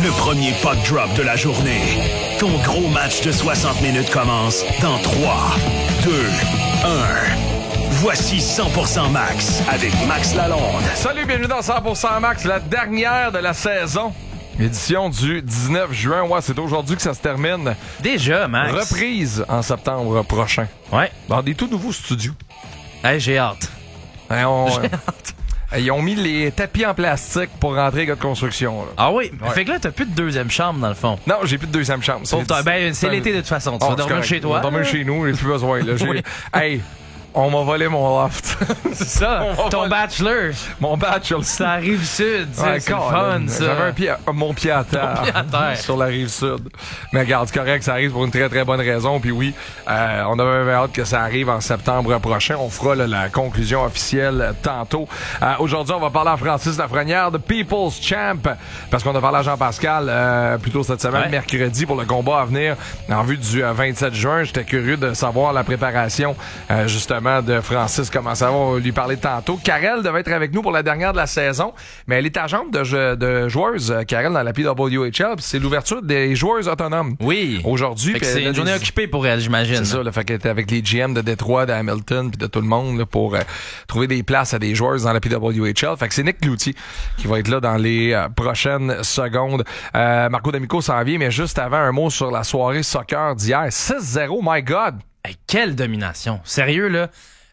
Le premier puck drop de la journée. Ton gros match de 60 minutes commence dans 3, 2, 1. Voici 100% Max avec Max Lalonde. Salut, bienvenue dans 100% Max, la dernière de la saison. Édition du 19 juin. Ouais, c'est aujourd'hui que ça se termine. Déjà, Max. Reprise en septembre prochain. Ouais. Dans des tout nouveaux studios. Hey, j'ai hâte. J'ai hâte. Ils ont mis les tapis en plastique pour rentrer les gars de construction. Là. Ah oui? Ouais. Fait que là, t'as plus de deuxième chambre, dans le fond. Non, j'ai plus de deuxième chambre. C'est l'été de toute façon. Tu vas dormir chez toi. Je vais dormir chez nous, j'ai plus besoin. Là. Oui. Hey, on m'a volé mon loft. C'est ça. Ton bachelor. Mon bachelor. C'est la rive sud. Ouais, c'est le fun, ça. J'avais mon pied à terre. Sur la rive sud. Mais regarde, c'est correct, ça arrive pour une très très bonne raison. Puis oui, on avait hâte que ça arrive en septembre prochain. On fera là, la conclusion officielle tantôt. Aujourd'hui, on va parler à Francis Lafrenière de People's Champ. Parce qu'on a parlé à Jean-Pascal plus tôt cette semaine, mercredi, pour le combat à venir en vue du 27 juin. J'étais curieux de savoir la préparation justement de Francis, comment ça va, on va lui parler tantôt. Karel devait être avec nous pour la dernière de la saison, mais elle est agente de joueuses, Karel, dans la PWHL, c'est l'ouverture des joueuses autonomes. Oui. Aujourd'hui. C'est une journée occupée pour elle, j'imagine. C'est ça, le fait qu'elle était avec les GM de Détroit, de Hamilton, puis de tout le monde là, pour trouver des places à des joueuses dans la PWHL. Fait que c'est Nick Cloutier qui va être là dans les prochaines secondes. Marco D'Amico s'en vient, mais juste avant, un mot sur la soirée soccer d'hier. 6-0, my God! Hey, quelle domination. Sérieux, là.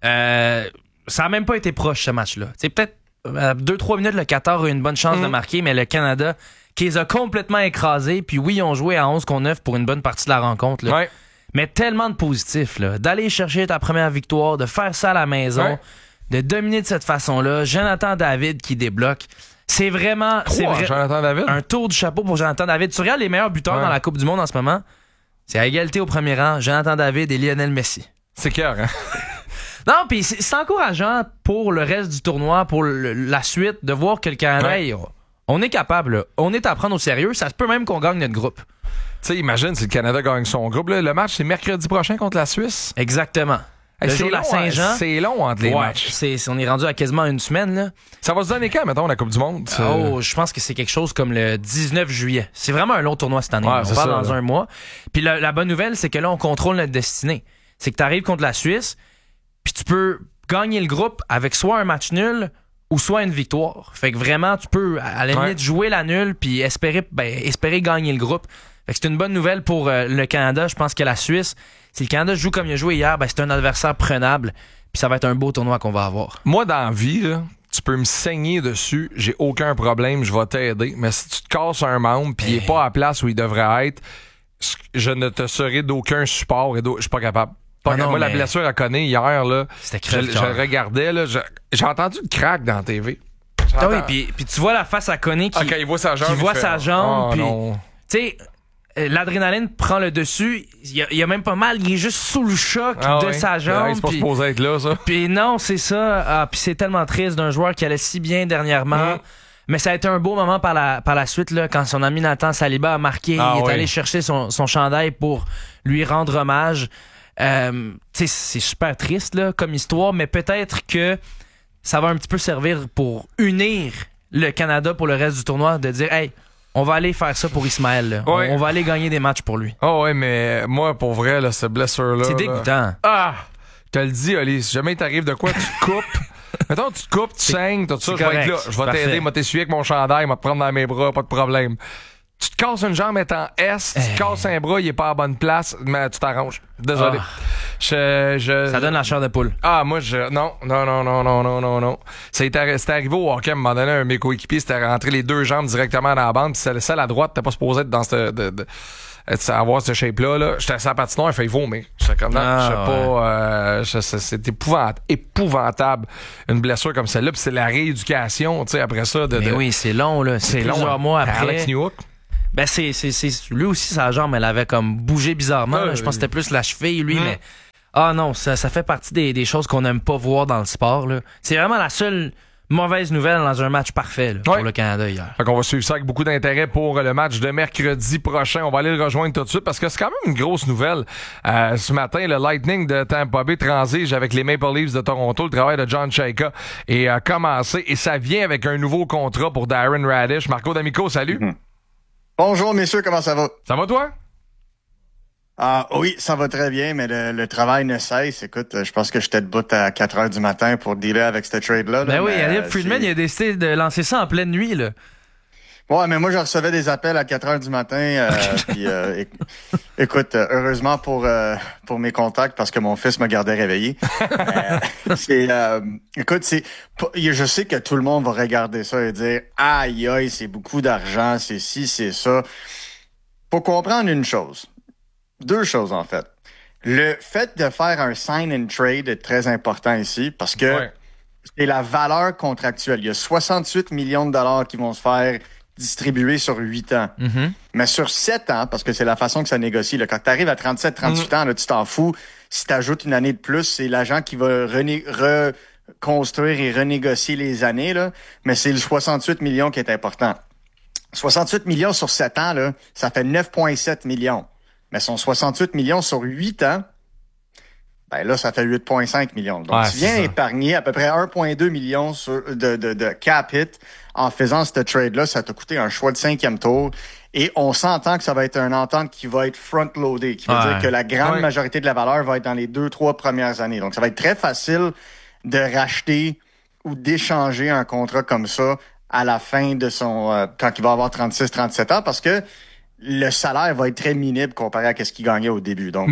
Ça a même pas été proche, ce match-là. C'est peut-être 2-3 minutes, le Qatar a eu une bonne chance de marquer, mais le Canada, qui les a complètement écrasés, puis oui, ils ont joué à 11 contre 9 pour une bonne partie de la rencontre. Là. Ouais. Mais tellement de positifs, là. D'aller chercher ta première victoire, de faire ça à la maison, de dominer de cette façon-là. Jonathan David qui débloque. C'est vraiment Jonathan David? Un tour du chapeau pour Jonathan David. Tu regardes les meilleurs buteurs dans la Coupe du Monde en ce moment, c'est à égalité au premier rang, Jonathan David et Lionel Messi. C'est clair, hein? Non, puis c'est encourageant pour le reste du tournoi, pour la suite, de voir que le Canada, on est capable, là. On est à prendre au sérieux. Ça se peut même qu'on gagne notre groupe. Tu sais, imagine si le Canada gagne son groupe. Là, le match, c'est mercredi prochain contre la Suisse. Exactement. Hey, c'est long, Saint-Jean. C'est long entre les matchs. On est rendu à quasiment une semaine. Là. Ça va se donner quand, mettons, la Coupe du Monde? Je pense que c'est quelque chose comme le 19 juillet. C'est vraiment un long tournoi cette année. Ouais, on parle dans un mois. Puis la bonne nouvelle, c'est que là, on contrôle notre destinée. C'est que tu arrives contre la Suisse, puis tu peux gagner le groupe avec soit un match nul ou soit une victoire. Fait que vraiment, tu peux, à la limite, jouer la nulle puis espérer gagner le groupe. Fait que c'est une bonne nouvelle pour le Canada. Je pense que la Suisse, si le Canada joue comme il a joué hier, c'est un adversaire prenable. Puis ça va être un beau tournoi qu'on va avoir. Moi, dans la vie, là, tu peux me saigner dessus. J'ai aucun problème. Je vais t'aider. Mais si tu te casses un membre puis il n'est pas à la place où il devrait être, je ne te serai d'aucun support. Je suis pas capable. Moi, la blessure à Koné hier, là, je regardais, là, j'ai entendu le crack dans la TV. Ah oui, puis tu vois la face à Koné qui il voit sa jambe. Puis, tu sais, l'adrénaline prend le dessus. Il y a même pas mal. Il est juste sous le choc de sa jambe. Il n'est pas supposé être là, ça. Puis non, c'est ça. Puis c'est tellement triste d'un joueur qui allait si bien dernièrement. Mais ça a été un beau moment par la suite, là, quand son ami Nathan Saliba a marqué. Il est allé chercher son chandail pour lui rendre hommage. C'est super triste là, comme histoire, mais peut-être que ça va un petit peu servir pour unir le Canada pour le reste du tournoi, de dire hey, on va aller faire ça pour Ismaël là. On va aller gagner des matchs pour lui. Mais moi pour vrai là, cette blessure là, c'est dégoûtant. Je te le dis, Oli, si jamais il t'arrive de quoi, tu te coupes. Mettons, tu te coupes, tu saignes, tout ça, je vais être là. Je vais t'aider, je vais t'essuyer avec mon chandail, je vais te prendre dans mes bras, pas de problème. Tu te casses une jambe étant S, tu te casses un bras, il est pas à la bonne place, mais tu t'arranges. Désolé. Ça donne la chair de poule. Non. C'était arrivé au hockey, à un moment donné, un de mes coéquipiers, c'était rentré les deux jambes directement dans la bande, puis ça à la droite, t'es pas supposé être dans avoir ce shape-là. Là. J'étais à la patinoire, il fait vomir. J'étais comme, c'est épouvantable, une blessure comme celle-là, puis c'est la rééducation, tu sais, après ça. Oui, c'est long, là. C'est plusieurs mois après. Alex Newhook. Ben, lui aussi, sa jambe, elle avait comme bougé bizarrement. Je pense que c'était plus la cheville, lui, mais... non, ça fait partie des choses qu'on n'aime pas voir dans le sport, là. C'est vraiment la seule mauvaise nouvelle dans un match parfait là, pour le Canada hier. Fait qu'on va suivre ça avec beaucoup d'intérêt pour le match de mercredi prochain. On va aller le rejoindre tout de suite parce que c'est quand même une grosse nouvelle. Ce matin, le Lightning de Tampa Bay transige avec les Maple Leafs de Toronto. Le travail de John Chayka est commencé et ça vient avec un nouveau contrat pour Darren Raddysh. Marco D'Amico, salut. Bonjour, messieurs, comment ça va? Ça va, toi? Oui, ça va très bien, mais le travail ne cesse. Écoute, je pense que j'étais debout à 4 heures du matin pour dealer avec ce trade-là. Ben oui, Elliotte Friedman, il a décidé de lancer ça en pleine nuit, là. Ouais, mais moi, je recevais des appels à 4 heures du matin. Puis, écoute, heureusement pour mes contacts, parce que mon fils me gardait réveillé. Écoute, je sais que tout le monde va regarder ça et dire, aïe, aïe, c'est beaucoup d'argent, c'est ci, c'est ça. Faut comprendre une chose. 2 choses, en fait. Le fait de faire un sign and trade est très important ici parce que c'est la valeur contractuelle. Il y a 68 millions de dollars qui vont se faire distribuer sur 8 ans. Mm-hmm. Mais sur 7 ans, parce que c'est la façon que ça négocie, là, quand tu arrives à 37, 38 ans, là, tu t'en fous. Si tu ajoutes une année de plus, c'est l'agent qui va reconstruire et renégocier les années. Là. Mais c'est le 68 millions qui est important. 68 millions sur 7 ans, là, ça fait 9,7 millions. Mais son 68 millions sur 8 ans, ben là, ça fait 8,5 millions. Donc, tu viens épargner à peu près 1,2 million de cap hit en faisant ce trade-là. Ça t'a coûté un choix de 5e tour. Et on s'entend que ça va être une entente qui va être front-loadée, qui veut dire que la grande majorité de la valeur va être dans les 2-3 premières années. Donc, ça va être très facile de racheter ou d'échanger un contrat comme ça à la fin de son... quand il va avoir 36-37 ans, parce que le salaire va être très minime comparé à ce qu'il gagnait au début. Donc,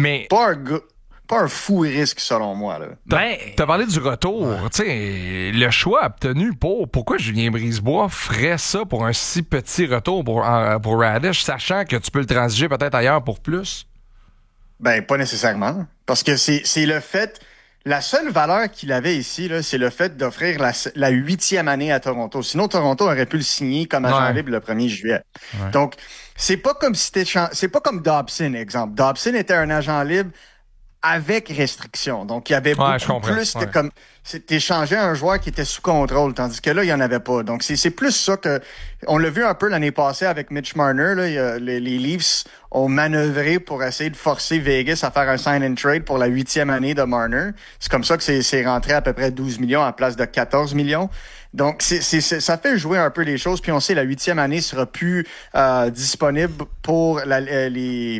pas un fou risque, selon moi. T'as parlé du retour. Tu sais, le choix obtenu pourquoi Julien Brisebois ferait ça pour un si petit retour pour Raddysh, sachant que tu peux le transiger peut-être ailleurs pour plus? Ben, pas nécessairement. Parce que c'est le fait... La seule valeur qu'il avait ici, là, c'est le fait d'offrir la 8e année à Toronto. Sinon, Toronto aurait pu le signer comme agent libre le 1er juillet. Ouais. Donc, c'est pas comme c'est pas comme Dobson, exemple. Dobson était un agent libre avec restriction. Donc, il y avait beaucoup plus de comme... T'échangeais un joueur qui était sous contrôle, tandis que là, il n'y en avait pas. Donc, c'est plus ça que... On l'a vu un peu l'année passée avec Mitch Marner. Là, les Leafs ont manœuvré pour essayer de forcer Vegas à faire un sign and trade pour la 8e année de Marner. C'est comme ça que c'est rentré à peu près 12 millions à la place de 14 millions. Donc, ça fait jouer un peu les choses. Puis on sait la 8e année sera plus disponible pour les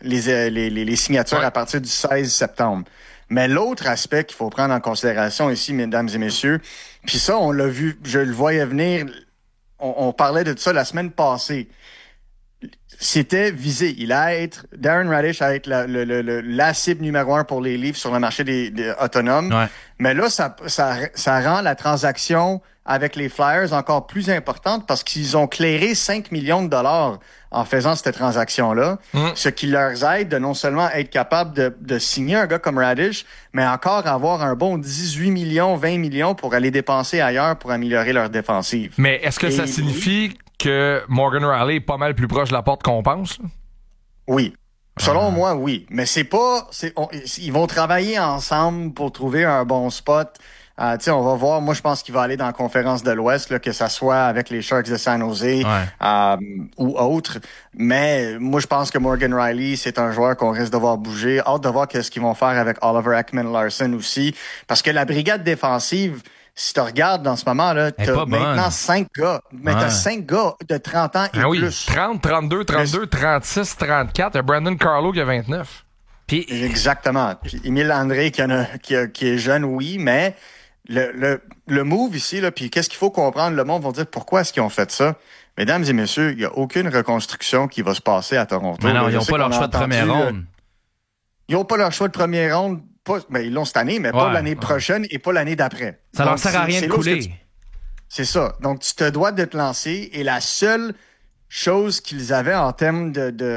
signatures à partir du 16 septembre. Mais l'autre aspect qu'il faut prendre en considération ici, mesdames et messieurs, puis ça, on l'a vu, je le voyais venir, on parlait de ça la semaine passée. C'était visé. Darren Raddysh allait être la cible numéro 1 pour les Leafs sur le marché des autonomes. Ouais. Mais là, ça rend la transaction avec les Flyers encore plus importante parce qu'ils ont clairé 5 millions de dollars en faisant cette transaction-là, ce qui leur aide de non seulement être capable de signer un gars comme Raddysh, mais encore avoir un bon 18 millions, 20 millions pour aller dépenser ailleurs pour améliorer leur défensive. Mais est-ce que ça signifie que Morgan Rielly est pas mal plus proche de la porte qu'on pense? Oui. Selon moi, oui. Mais ils vont travailler ensemble pour trouver un bon spot. On va voir. Moi, je pense qu'il va aller dans la conférence de l'Ouest, là, que ça soit avec les Sharks de San Jose ou autre. Mais moi, je pense que Morgan Rielly, c'est un joueur qu'on risque de voir bouger. Hâte de voir ce qu'ils vont faire avec Oliver Ekman-Larsson aussi. Parce que la brigade défensive, si tu regardes dans ce moment-là, t'as maintenant 5 gars. Mais t'as 5 gars de 30 ans et plus. 30, 32, 32, 36, 34. T'as Brandon Carlo qui a 29. Puis, exactement. Puis Émile André qui est jeune, oui, mais le move ici, là, puis qu'est-ce qu'il faut comprendre? Le monde va dire pourquoi est-ce qu'ils ont fait ça? Mesdames et messieurs, il n'y a aucune reconstruction qui va se passer à Toronto. Mais non, ils n'ont pas leur choix de première ronde. Ils n'ont pas leur choix de première ronde. Ils l'ont cette année, mais pas l'année prochaine et pas l'année d'après. Ça leur sert à rien de couler. C'est ça. Donc, tu te dois de te lancer et la seule chose qu'ils avaient en termes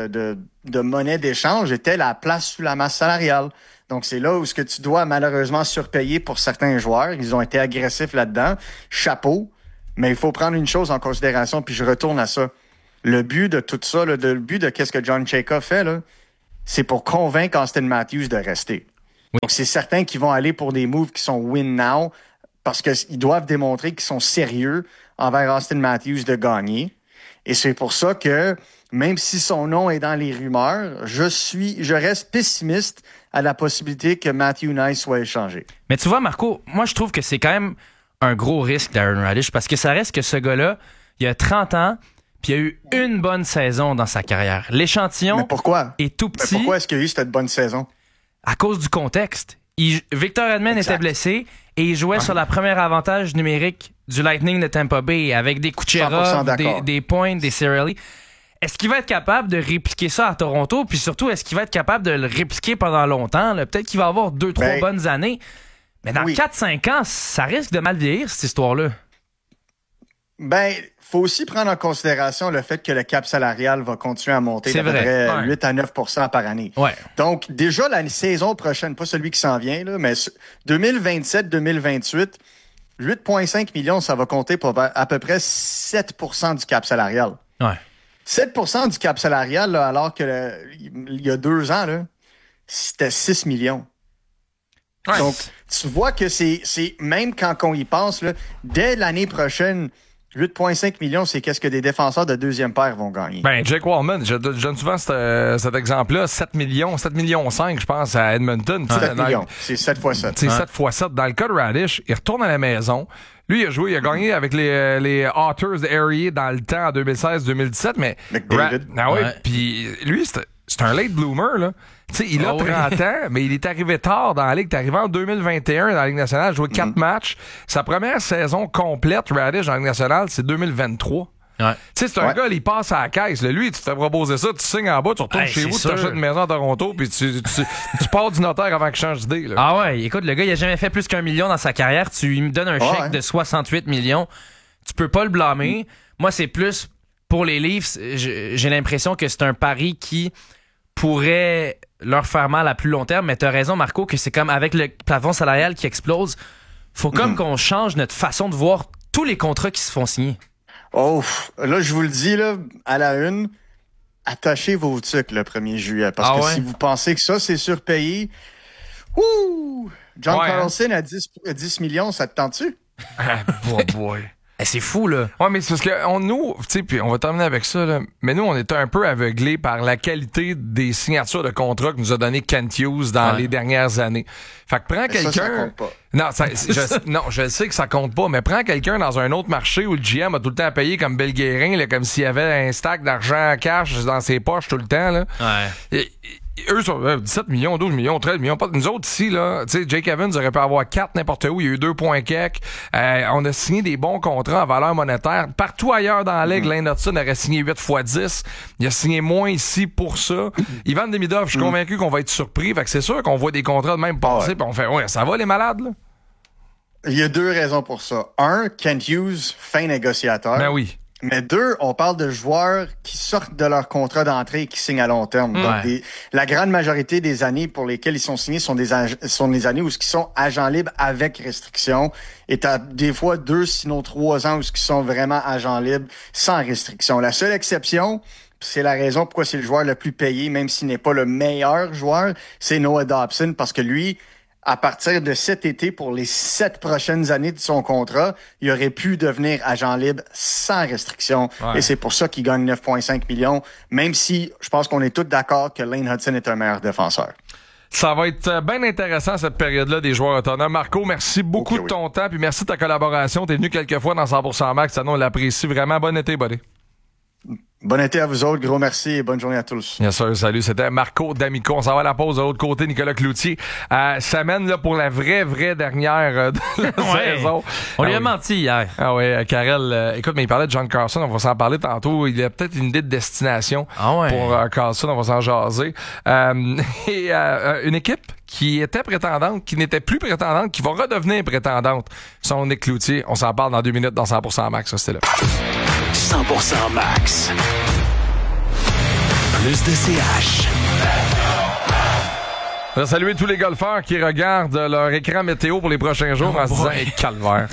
de monnaie d'échange était la place sous la masse salariale. Donc, c'est là où ce que tu dois malheureusement surpayer pour certains joueurs. Ils ont été agressifs là-dedans. Chapeau. Mais il faut prendre une chose en considération, puis je retourne à ça. Le but de tout ça, le but de qu'est-ce que John Chayka fait, là, c'est pour convaincre Austin Matthews de rester. Oui. Donc, c'est certain qu'ils vont aller pour des moves qui sont win now parce qu'ils doivent démontrer qu'ils sont sérieux envers Austin Matthews de gagner. Et c'est pour ça que, même si son nom est dans les rumeurs, je reste pessimiste à la possibilité que Matthew Nice soit échangé. Mais tu vois, Marco, moi, je trouve que c'est quand même un gros risque d'Aaron Raddysh parce que ça reste que ce gars-là, il a 30 ans, Puis il y a eu une bonne saison dans sa carrière. L'échantillon est tout petit. Mais pourquoi est-ce qu'il y a eu cette bonne saison? À cause du contexte. Victor Edman était blessé et il jouait sur la première avantage numérique du Lightning de Tampa Bay avec des Kucherov, des Point, des Cirelli. Est-ce qu'il va être capable de répliquer ça à Toronto? Puis surtout, est-ce qu'il va être capable de le répliquer pendant longtemps? Là? Peut-être qu'il va avoir 2-3 bonnes années. Mais dans 4-5 ans, ça risque de mal vieillir, cette histoire-là. Ben, faut aussi prendre en considération le fait que le cap salarial va continuer à monter d'à peu près 8 à 9 % par année. Ouais. Donc, déjà, la saison prochaine, pas celui qui s'en vient, là, mais 2027-2028, 8,5 millions, ça va compter pour à peu près 7 % du cap salarial. Ouais. 7 % du cap salarial, là, alors que il y a 2 ans, là, c'était 6 millions. Ouais. Donc, tu vois que c'est même quand on y pense, là, dès l'année prochaine, 8,5 millions, c'est qu'est-ce que des défenseurs de deuxième paire vont gagner. Ben, Jake Wallman, je donne souvent cet exemple-là, 7 millions 5, je pense, à Edmonton. 7 millions, c'est 7 x 7. C'est 7 x 7. Dans le cas de Radish, il retourne à la maison. Lui, il a joué, il a gagné avec les Otters de Erie dans le temps en 2016-2017, mais... McDavid. Puis lui, c'est un late bloomer, là. Tu sais, il a 30 ans, mais il est arrivé tard dans la Ligue. Il est arrivé en 2021 dans la Ligue nationale, joué 4 matchs. Sa première saison complète, Radish, dans la Ligue nationale, c'est 2023. Ouais. Tu sais, c'est un gars, il passe à la caisse. Là. Lui, tu te fais proposer ça, tu signes en bas, tu retournes chez vous, tu t'achètes une maison à Toronto, puis tu pars du notaire avant qu'il change d'idée. Là. Ah ouais, écoute, le gars, il a jamais fait plus qu'1 million dans sa carrière. Tu lui donnes un chèque de 68 millions. Tu peux pas le blâmer. Moi, c'est plus pour les Leafs, j'ai l'impression que c'est un pari qui pourrait leur faire mal à plus long terme. Mais t'as raison, Marco, que c'est comme avec le plafond salarial qui explose, faut comme qu'on change notre façon de voir tous les contrats qui se font signer. Oh, là, je vous le dis, là, à la une, attachez vos tucs le 1er juillet. Parce que si vous pensez que ça, c'est surpayé, John Carlson à 10 millions, ça te tente-tu? boy. C'est fou, là. Ouais, mais c'est parce que nous, tu sais, puis on va terminer avec ça, là. Mais nous, on était un peu aveuglés par la qualité des signatures de contrats que nous a donné Kent Hughes dans les dernières années. Fait que prends quelqu'un. Ça compte pas. Non, je sais que ça compte pas, mais prends quelqu'un dans un autre marché où le GM a tout le temps à payer comme Bill Guérin, là, comme s'il y avait un stack d'argent cash dans ses poches tout le temps, là. Ouais. Eux sont 17 millions, 12 millions, 13 millions. Pas nous autres ici, là. Tu sais, Jake Evans aurait pu avoir 4 n'importe où. Il y a eu 2 points quelques. On a signé des bons contrats en valeur monétaire. Partout ailleurs dans la Ligue, Lane Hudson aurait signé 8 x 10. Il a signé moins ici pour ça. Ivan Demidov, je suis convaincu qu'on va être surpris. Fait que c'est sûr qu'on voit des contrats de même passer. Puis on fait, ça va les malades, là? Il y a 2 raisons pour ça. 1, Kent Hughes, fin négociateur. Ben oui. Mais 2, on parle de joueurs qui sortent de leur contrat d'entrée et qui signent à long terme. Donc, la grande majorité des années pour lesquelles ils sont signés sont des années où ils sont agents libres avec restriction. Et t'as des fois 2, sinon 3 ans où ils sont vraiment agents libres sans restriction. La seule exception, c'est la raison pourquoi c'est le joueur le plus payé, même s'il n'est pas le meilleur joueur, c'est Noah Dobson, parce que lui, à partir de cet été, pour les 7 prochaines années de son contrat, il aurait pu devenir agent libre sans restriction. Et c'est pour ça qu'il gagne 9,5 millions, même si je pense qu'on est tous d'accord que Lane Hudson est un meilleur défenseur. Ça va être bien intéressant cette période-là des joueurs autonomes. Marco, merci beaucoup de ton temps, puis merci de ta collaboration. T'es venu quelques fois dans 100% Max, ça nous on l'apprécie vraiment. Bon été, buddy. Bon été à vous autres, gros merci et bonne journée à tous. Bien sûr, salut, c'était Marco D'Amico. On s'en va à la pause de l'autre côté, Nicolas Cloutier. Ça mène là, pour la vraie dernière de la saison. On lui a menti hier. Ah ouais, Karel, écoute, mais il parlait de John Carlson, on va s'en parler tantôt. Il a peut-être une idée de destination pour Carlson, on va s'en jaser. Et une équipe qui était prétendante, qui n'était plus prétendante, qui va redevenir prétendante. Son Nick Cloutier, on s'en parle dans 2 minutes dans 100% Max, ça c'était là. 100% Max. Plus de CH. Je vais saluer tous les golfeurs qui regardent leur écran météo pour les prochains jours en se disant hey, calvaire.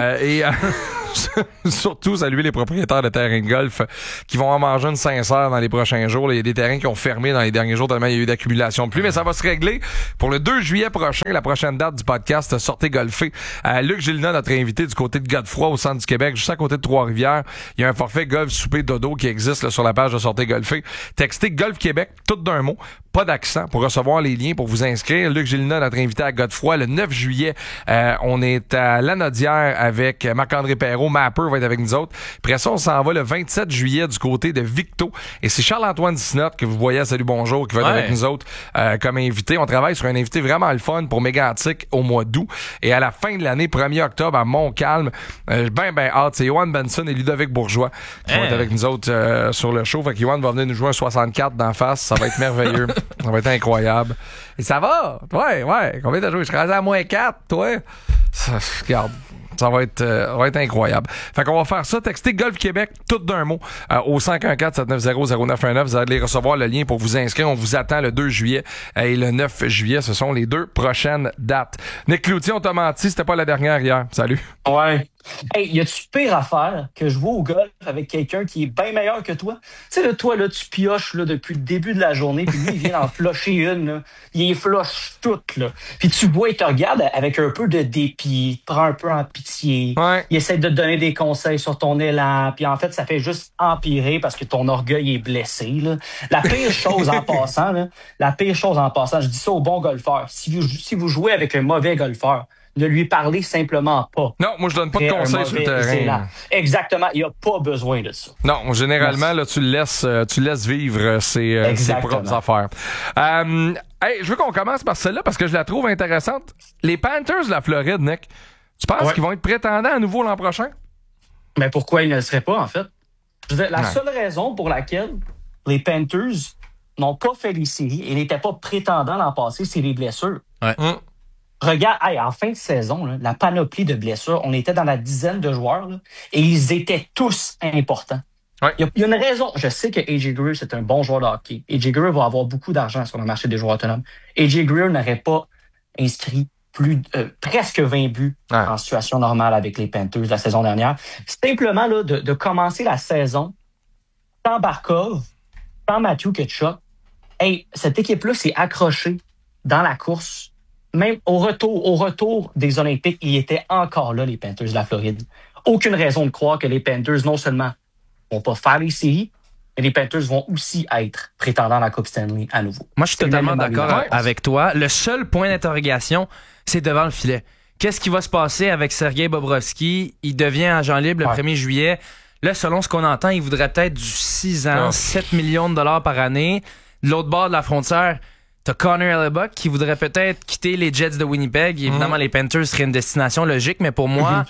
Surtout saluer les propriétaires de terrains de golf qui vont en manger une sincère dans les prochains jours. Là, il y a des terrains qui ont fermé dans les derniers jours tellement il y a eu d'accumulation de pluie, mais ça va se régler pour le 2 juillet prochain, la prochaine date du podcast Sortez golfer. Luc Gélina, notre invité du côté de Godefroy au centre du Québec, juste à côté de Trois-Rivières. Il y a un forfait golf souper dodo qui existe là, sur la page de Sortez golfer. Textez Golf Québec, tout d'un mot, pas d'accent pour recevoir les liens pour vous inscrire. Luc Gélina, notre invité à Godefroy, le 9 juillet, on est à Lanaudière avec Marc-André Perrault. Mapper va être avec nous autres. Après ça, on s'en va le 27 juillet du côté de Victo. Et c'est Charles-Antoine Dissinotte que vous voyez à Salut Bonjour qui va être avec nous autres comme invité. On travaille sur un invité vraiment le fun pour Mégantic au mois d'août. Et à la fin de l'année, 1er octobre, à Montcalm, ben hâte. C'est Johan Benson et Ludovic Bourgeois qui vont être avec nous autres sur le show. Fait que Johan va venir nous jouer un 64 d'en face. Ça va être merveilleux. Ça va être incroyable. Et ça va. Ouais. Combien t'as joué? Je suis rendu à -4, toi. Ça, regarde. Ça va être incroyable. Fait qu'on va faire ça. Textez Golf Québec, tout d'un mot, au 514-790-0919. Vous allez recevoir le lien pour vous inscrire. On vous attend le 2 juillet et le 9 juillet. Ce sont les 2 prochaines dates. Nick Cloutier, on t'a menti. C'était pas la dernière hier. Salut. Ouais. Hey, y a-tu pire affaire que jouer au golf avec quelqu'un qui est bien meilleur que toi? Tu sais, là, toi, là, tu pioches là, depuis le début de la journée, puis lui, il vient d'en flusher une. Là. Il les flush toutes. Là. Puis tu vois, il te regarde avec un peu de dépit, il te prend un peu en pitié. Ouais. Il essaie de te donner des conseils sur ton élan. Puis en fait, ça fait juste empirer parce que ton orgueil est blessé. Là. La pire chose en passant, je dis ça aux bons golfeurs. Si vous jouez avec un mauvais golfeur, ne lui parlez simplement pas. Non, moi je donne pas de conseils sur le terrain. Exactement, il n'y a pas besoin de ça. Non, généralement là tu le laisses vivre ses propres affaires. Hey, je veux qu'on commence par celle-là parce que je la trouve intéressante. Les Panthers de la Floride, Nick. Tu penses qu'ils vont être prétendants à nouveau l'an prochain? Mais pourquoi ils ne le seraient pas en fait? Je veux dire, la seule raison pour laquelle les Panthers n'ont pas fait les séries et n'étaient pas prétendants l'an passé, c'est les blessures. Ouais. Regarde, en fin de saison, là, la panoplie de blessures, on était dans la dizaine de joueurs là, et ils étaient tous importants. Ouais. Il y a une raison. Je sais que A.J. Greer, c'est un bon joueur de hockey. A.J. Greer va avoir beaucoup d'argent sur le marché des joueurs autonomes. A.J. Greer n'aurait pas inscrit presque 20 buts en situation normale avec les Panthers la saison dernière. Simplement là, de commencer la saison sans Barkov, sans Matthew Tkachuk, cette équipe-là s'est accrochée dans la course. Même au retour des Olympiques, ils étaient encore là, les Panthers de la Floride. Aucune raison de croire que les Panthers, non seulement vont pas faire les séries, mais les Panthers vont aussi être prétendants à la Coupe Stanley à nouveau. Moi, je suis totalement d'accord avec toi. Le seul point d'interrogation, c'est devant le filet. Qu'est-ce qui va se passer avec Sergei Bobrovsky? Il devient agent libre le 1er juillet. Là, selon ce qu'on entend, il voudrait peut-être du 6 ans, 7 millions de dollars par année. De l'autre bord de la frontière, t'as Connor Hellebuyck qui voudrait peut-être quitter les Jets de Winnipeg. Évidemment, les Panthers seraient une destination logique, mais pour moi,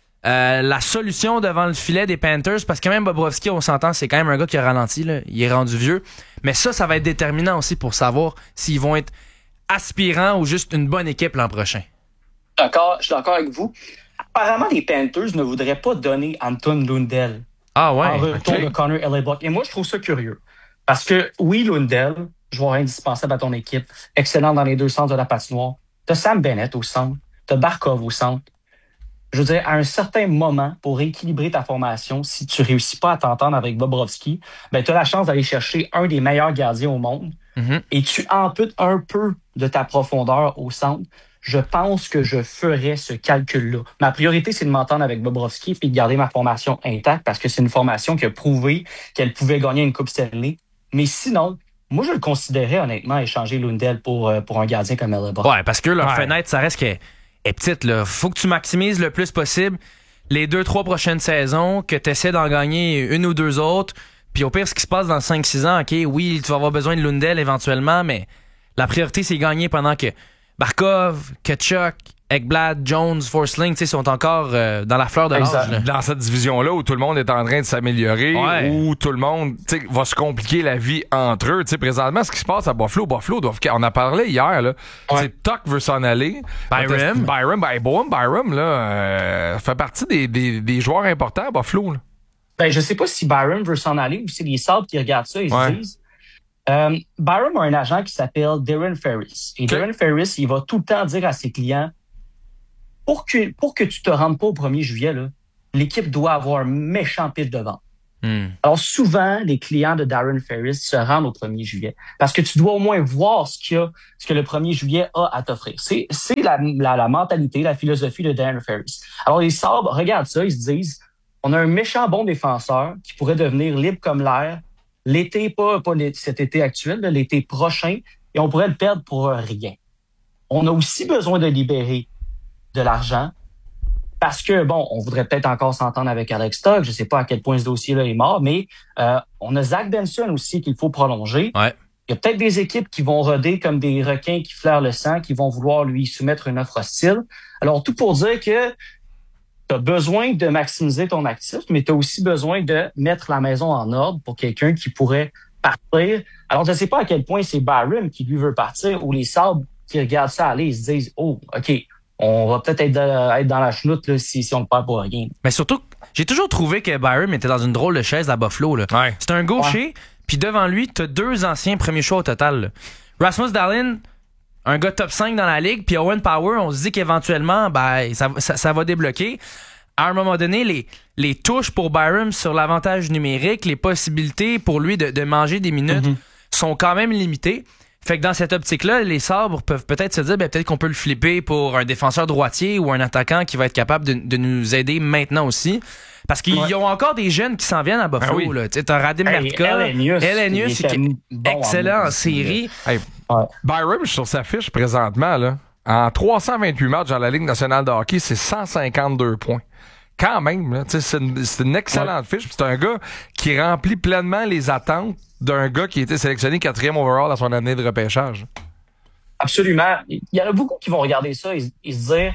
la solution devant le filet des Panthers, parce que même Bobrovsky, on s'entend, c'est quand même un gars qui a ralenti, là. Il est rendu vieux. Mais ça va être déterminant aussi pour savoir s'ils vont être aspirants ou juste une bonne équipe l'an prochain. Je suis d'accord avec vous. Apparemment, les Panthers ne voudraient pas donner Anton Lundell en retour de Connor Hellebuyck. Et moi, je trouve ça curieux. Parce que, oui, Lundell, joueur indispensable à ton équipe, excellent dans les deux centres de la patinoire. T'as Sam Bennett au centre, t'as Barkov au centre. Je veux dire, à un certain moment, pour rééquilibrer ta formation, si tu réussis pas à t'entendre avec Bobrovsky, ben t'as la chance d'aller chercher un des meilleurs gardiens au monde et tu amputes un peu de ta profondeur au centre. Je pense que je ferais ce calcul-là. Ma priorité, c'est de m'entendre avec Bobrovsky et de garder ma formation intacte parce que c'est une formation qui a prouvé qu'elle pouvait gagner une Coupe Stanley. Mais sinon, moi, je le considérais honnêtement échanger Lundell pour un gardien comme Hellebuyck. Ouais, parce que leur fenêtre, ça reste qu'elle est petite. Là. Faut que tu maximises le plus possible les 2-3 prochaines saisons, que tu essaies d'en gagner une ou deux autres. Puis au pire, ce qui se passe dans 5-6 ans, OK, oui, tu vas avoir besoin de Lundell éventuellement, mais la priorité, c'est gagner pendant que Barkov, Tkachuk, Ekblad, Jones, Forsling, sont encore dans la fleur de l'âge. Dans cette division-là où tout le monde est en train de s'améliorer, où tout le monde va se compliquer la vie entre eux. Présentement, ce qui se passe à Buffalo, on a parlé hier, là. Tuck veut s'en aller. Byram là, fait partie des joueurs importants à Buffalo. Là. Ben, je sais pas si Byram veut s'en aller ou si les Sabres qui regardent ça, ils se disent... Byram a un agent qui s'appelle Darren Ferris. Et Darren Ferris, il va tout le temps dire à ses clients, pour que tu te rendes pas au 1er juillet, là, l'équipe doit avoir un méchant pitch de vente. Alors souvent, les clients de Darren Ferris se rendent au 1er juillet parce que tu dois au moins voir ce que le 1er juillet a à t'offrir. C'est la mentalité, la philosophie de Darren Ferris. Alors les Sabres regardent ça, ils se disent, on a un méchant bon défenseur qui pourrait devenir libre comme l'air. L'été, pas cet été actuel, l'été prochain, et on pourrait le perdre pour rien. On a aussi besoin de libérer de l'argent parce que, bon, on voudrait peut-être encore s'entendre avec Alex Stock. Je sais pas à quel point ce dossier-là est mort, mais on a Zach Benson aussi qu'il faut prolonger. Ouais. Il y a peut-être des équipes qui vont roder comme des requins qui flairent le sang, qui vont vouloir lui soumettre une offre hostile. Alors, tout pour dire que tu as besoin de maximiser ton actif, mais tu as aussi besoin de mettre la maison en ordre pour quelqu'un qui pourrait partir. Alors, je ne sais pas à quel point c'est Byron qui lui veut partir ou les Sabres qui regardent ça aller, ils se disent « Oh, OK, on va peut-être être dans la chenoute là, si on le perd pour rien. » Mais surtout, j'ai toujours trouvé que Byron était dans une drôle de chaise à Buffalo. Là. Ouais. C'est un gaucher, puis devant lui, t'as 2 anciens premiers choix au total. Là. Rasmus Dahlin, un gars top 5 dans la ligue, puis Owen Power, on se dit qu'éventuellement, ça va débloquer. À un moment donné, les touches pour Byron sur l'avantage numérique, les possibilités pour lui de manger des minutes sont quand même limitées. Fait que dans cette optique-là, les Sabres peuvent peut-être se dire peut-être qu'on peut le flipper pour un défenseur droitier ou un attaquant qui va être capable de nous aider maintenant aussi. Parce qu'ils ont encore des jeunes qui s'en viennent à Buffalo. Là. T'as Radim Mertka, Elenius qui est excellent en série. Hey, Byram, sur sa fiche présentement, là, en 328 matchs dans la Ligue nationale de hockey, c'est 152 points. Quand même, là, c'est une excellente fiche. C'est un gars qui remplit pleinement les attentes d'un gars qui a été sélectionné 4e overall à son année de repêchage. Absolument. Il y en a beaucoup qui vont regarder ça et se dire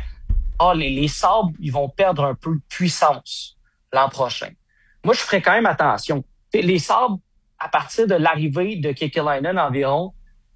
les Sabres, ils vont perdre un peu de puissance l'an prochain. Moi, je ferais quand même attention. Les Sabres, à partir de l'arrivée de Kekalainen environ,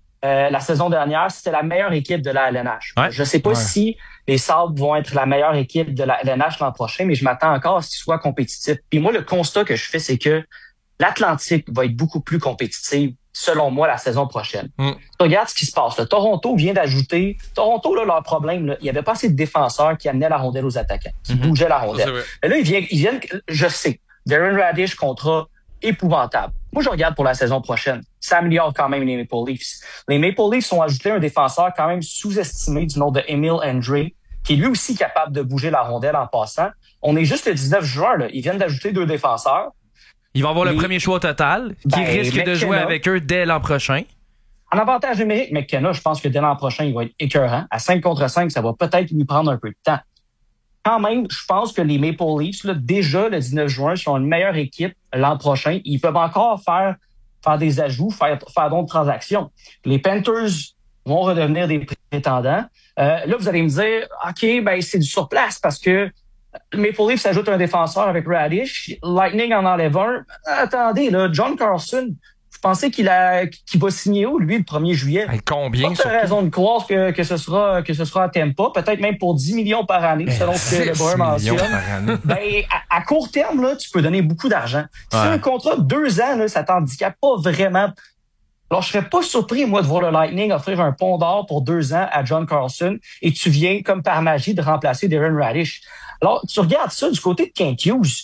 la saison dernière, c'était la meilleure équipe de la LNH. Ouais. Je ne sais pas si les Sabres vont être la meilleure équipe de la LNH l'an prochain, mais je m'attends encore à ce qu'ils soient compétitifs. Puis moi, le constat que je fais, c'est que l'Atlantique va être beaucoup plus compétitive, selon moi, la saison prochaine. Regarde ce qui se passe. Là. Toronto vient d'ajouter... Toronto, là, leur problème, là, il n'y avait pas assez de défenseurs qui amenaient la rondelle aux attaquants, qui bougeaient la rondelle. Mais là, ils viennent... Je sais, Darren Radish, contrat épouvantable. Moi, je regarde pour la saison prochaine. Ça améliore quand même les Maple Leafs. Les Maple Leafs ont ajouté un défenseur quand même sous-estimé du nom de Emil Andre, qui est lui aussi capable de bouger la rondelle en passant. On est juste le 19 juin. Là. Ils viennent d'ajouter 2 défenseurs. Il va avoir le premier choix au total, qui risque de jouer avec eux dès l'an prochain. En avantage numérique, McKenna, je pense que dès l'an prochain, il va être écœurant. À 5 contre 5, ça va peut-être lui prendre un peu de temps. Quand même, je pense que les Maple Leafs, là, déjà le 19 juin, sont une meilleure équipe l'an prochain. Ils peuvent encore faire des ajouts, faire d'autres transactions. Les Panthers vont redevenir des prétendants. Là, vous allez me dire, OK, c'est du surplace parce que Maple Leafs ajoute un défenseur avec Radish. Lightning en enlève un. Attendez, là, John Carlson, vous pensez qu'il va signer où, lui, le 1er juillet? Combien? Pas de raison de croire que ce sera à Tampa, peut-être même pour 10 millions par année, selon ce que le Boer mentionne. À court terme, là, tu peux donner beaucoup d'argent. Si c'est un contrat de 2 ans, là, ça t'handicape pas vraiment. Alors, je serais pas surpris, moi, de voir le Lightning offrir un pont d'or pour 2 ans à John Carlson et tu viens, comme par magie, de remplacer Darren Radish. Alors, tu regardes ça du côté de Kent Hughes.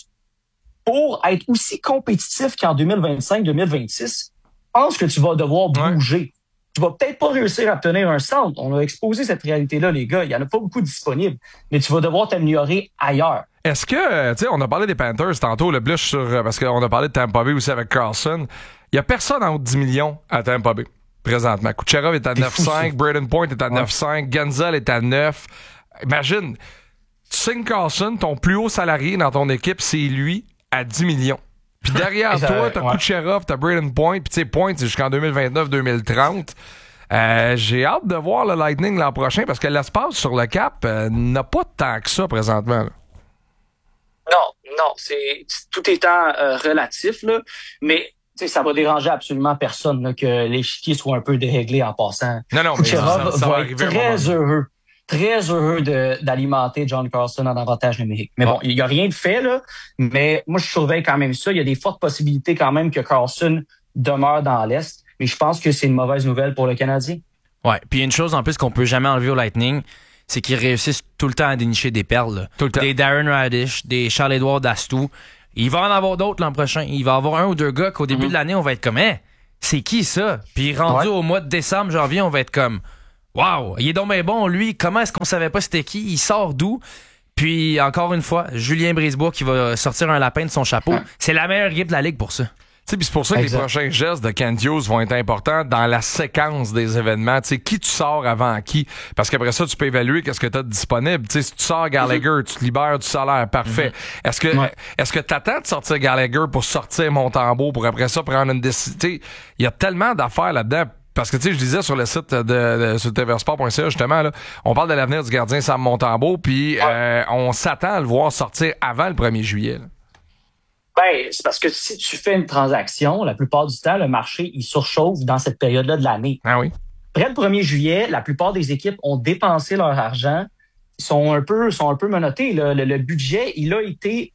Pour être aussi compétitif qu'en 2025-2026, je pense que tu vas devoir bouger. Tu vas peut-être pas réussir à obtenir un centre. On a exposé cette réalité-là, les gars. Il y en a pas beaucoup disponibles. Mais tu vas devoir t'améliorer ailleurs. Est-ce que, tu sais, on a parlé des Panthers tantôt, le blush parce qu'on a parlé de Tampa Bay aussi avec Carlson. Il y a personne en haut de 10 millions à Tampa Bay, présentement. Kucherov est à 9,5, Braden Point est à 9,5, Genzel est à 9. Imagine, tu signes Carlson, ton plus haut salarié dans ton équipe, c'est lui, à 10 millions. Puis derrière toi, t'as Kucherov, t'as Braden Point, puis tu sais, Point, c'est jusqu'en 2029-2030. J'ai hâte de voir le Lightning l'an prochain parce que l'espace sur le cap n'a pas tant que ça présentement. Là. Non, c'est tout étant relatif, là, mais ça va déranger absolument personne là, que l'échiquier soit un peu déréglé en passant. Non, Kucherov va être très heureux d'alimenter John Carlson en avantage numérique. Mais bon, il n'y a rien de fait, là. Mais moi, je surveille quand même ça. Il y a des fortes possibilités quand même que Carlson demeure dans l'Est. Mais je pense que c'est une mauvaise nouvelle pour le Canadien. Ouais. Puis il y a une chose en plus qu'on peut jamais enlever au Lightning, c'est qu'ils réussissent tout le temps à dénicher des perles. Là. Tout le temps. Des Darren Radish, des Charles-Édouard Dastou. Il va en avoir d'autres l'an prochain. Il va y avoir 1 ou 2 gars qu'au début de l'année, on va être comme, c'est qui ça? Puis rendu au mois de décembre, janvier, on va être comme, wow, il est donc bien bon, lui. Comment est-ce qu'on savait pas c'était qui? Il sort d'où? Puis, encore une fois, Julien Brisebois qui va sortir un lapin de son chapeau. C'est la meilleure équipe de la Ligue pour ça. sais, puis c'est pour ça que les prochains gestes de Kent Hughes vont être importants dans la séquence des événements. Tu sais, qui tu sors avant qui? Parce qu'après ça, tu peux évaluer qu'est-ce que tu as disponible. Tu sais, si tu sors Gallagher, tu te libères du salaire, parfait. Est-ce que t'attends de sortir Gallagher pour sortir Montembeault pour après ça prendre une décision? Tu sais, il y a tellement d'affaires là-dedans. Parce que, tu sais, je disais sur le site sur tvrsport.ca, justement, là, on parle de l'avenir du gardien Sam Montembeault, puis on s'attend à le voir sortir avant le 1er juillet. Là. Ben, c'est parce que si tu fais une transaction, la plupart du temps, le marché, il surchauffe dans cette période-là de l'année. Ah oui. Après le 1er juillet, la plupart des équipes ont dépensé leur argent. Ils sont un peu menottés. Le budget, il a été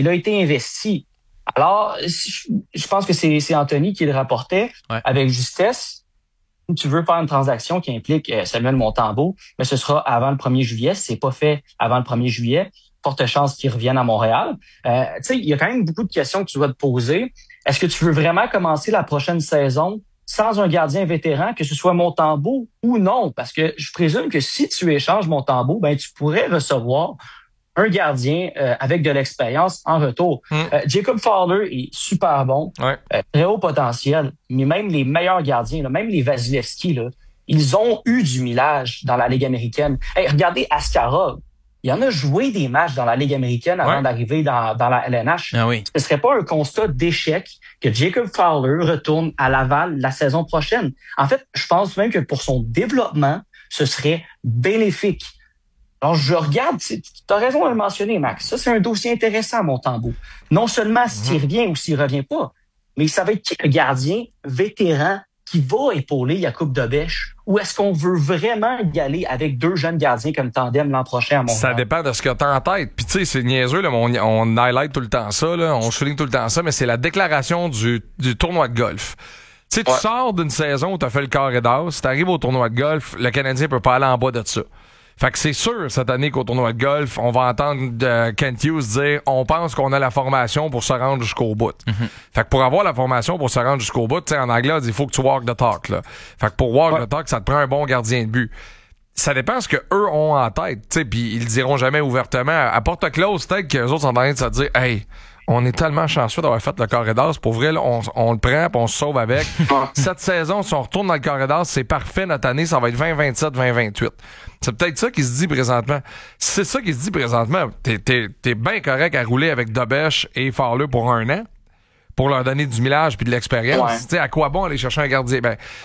investi. Alors, je pense que c'est Anthony qui le rapportait avec justesse. Si tu veux faire une transaction qui implique Samuel Montembeault, mais ce sera avant le 1er juillet. Si c'est pas fait avant le 1er juillet, forte chance qu'il revienne à Montréal. Tu sais, il y a quand même beaucoup de questions que tu dois te poser. Est-ce que tu veux vraiment commencer la prochaine saison sans un gardien vétéran, que ce soit Montembeault ou non? Parce que je présume que si tu échanges Montembeault, ben tu pourrais recevoir un gardien avec de l'expérience en retour. Jacob Fowler est super bon, très haut potentiel, mais même les meilleurs gardiens, là, même les Vasilevski, là, ils ont eu du millage dans la Ligue américaine. Hey, regardez Askarov. Il en a joué des matchs dans la Ligue américaine avant d'arriver dans la LNH. Ah oui. Ce serait pas un constat d'échec que Jacob Fowler retourne à Laval la saison prochaine. En fait, je pense même que pour son développement, ce serait bénéfique. Alors, je regarde, tu as raison de le mentionner, Max. Ça, c'est un dossier intéressant, Montembeault. Non seulement s'il revient ou s'il revient pas, mais ça va être qui le gardien vétéran qui va épauler Jakub Dobeš? Ou est-ce qu'on veut vraiment y aller avec deux jeunes gardiens comme tandem l'an prochain à Montréal? Ça dépend de ce que tu as en tête. Puis tu sais, c'est niaiseux, là, mais on highlight tout le temps ça, là, on souligne tout le temps ça, mais c'est la déclaration du tournoi de golf. Tu sais, tu sors d'une saison où tu as fait le carré d'as, tu arrives au tournoi de golf, le Canadien peut pas aller en bas de ça. Fait que c'est sûr, cette année, qu'au tournoi de golf, on va entendre Kent Hughes dire « On pense qu'on a la formation pour se rendre jusqu'au bout. Fait que pour avoir la formation pour se rendre jusqu'au bout, tu sais, en anglais, on dit « Il faut que tu walk the talk. » là. Fait que pour walk the talk, ça te prend un bon gardien de but. Ça dépend ce que eux ont en tête, tu sais, puis ils le diront jamais ouvertement. À porte close, peut-être qu'eux autres sont en train de se dire « Hey, on est tellement chanceux d'avoir fait le carré d'as. Pour vrai, là, on le prend et on se sauve avec. Cette saison, si on retourne dans le carré d'as, c'est parfait. Notre année, ça va être 2027, 2028. C'est peut-être ça qui se dit présentement. Si c'est ça qui se dit présentement, t'es bien correct à rouler avec Dobeš et Fowler pour 1 an pour leur donner du millage puis de l'expérience. Tu sais, à quoi bon aller chercher un gardien?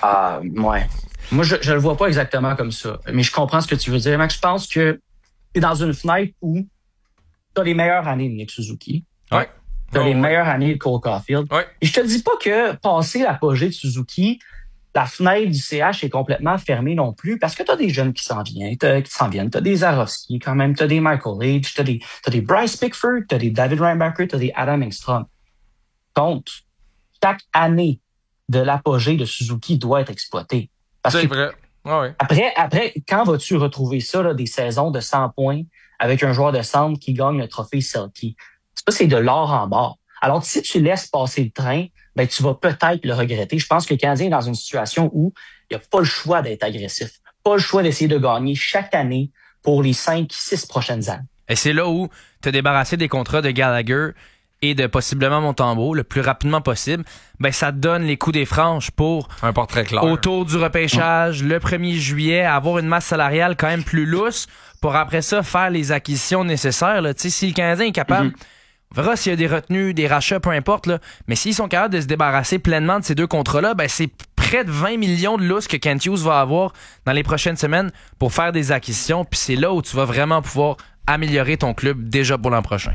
Moi, je le vois pas exactement comme ça. Mais je comprends ce que tu veux dire. Max, je pense que t'es dans une fenêtre où t'as les meilleures années de Nick Suzuki. T'as les meilleures années de Cole Caulfield. Et je te dis pas que passer l'apogée de Suzuki, la fenêtre du CH est complètement fermée non plus, parce que t'as des jeunes qui s'en viennent. T'as des Zarovski quand même, t'as des Michael Age, t'as des Bryce Pickford, t'as des David Reinbacher, t'as des Adam Engstrom. Compte, chaque année de l'apogée de Suzuki doit être exploitée. C'est vrai. Après, quand vas-tu retrouver ça, là, des saisons de 100 points avec un joueur de centre qui gagne le trophée Selke? Ça, c'est de l'or en barre. Alors, si tu laisses passer le train, ben, tu vas peut-être le regretter. Je pense que le Canadien est dans une situation où il n'y a pas le choix d'être agressif. Pas le choix d'essayer de gagner chaque année pour les 5-6 prochaines années. Et c'est là où tu as débarrassé des contrats de Gallagher et de possiblement Montembeault le plus rapidement possible. Ben, ça te donne les coups des franges pour un portrait clair. Autour du repêchage, le 1er juillet, avoir une masse salariale quand même plus lousse pour après ça faire les acquisitions nécessaires. Tu sais, si le Canadien est capable... On verra s'il y a des retenues, des rachats, peu importe, là. Mais s'ils sont capables de se débarrasser pleinement de ces deux contrats-là, ben c'est près de 20 millions de lousses que Kent Hughes va avoir dans les prochaines semaines pour faire des acquisitions. Puis c'est là où tu vas vraiment pouvoir améliorer ton club déjà pour l'an prochain.